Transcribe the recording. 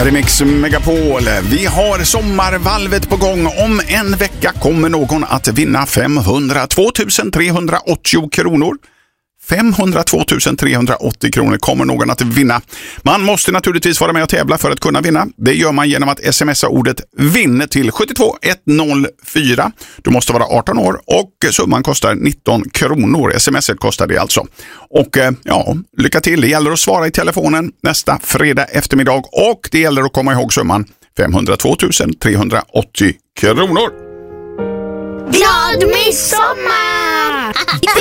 Här är Mix Megapol. Vi har sommarvalvet på gång. Om en vecka kommer någon att vinna 502 380 kronor. 502 380 kronor kommer någon att vinna. Man måste naturligtvis vara med och tävla för att kunna vinna. Det gör man genom att smsa ordet vinn till 72104. Du måste vara 18 år och summan kostar 19 kronor. Smset kostar det alltså. Och ja, lycka till. Det gäller att svara i telefonen nästa fredag eftermiddag och det gäller att komma ihåg summan 502 380 kronor. Glad midsommar!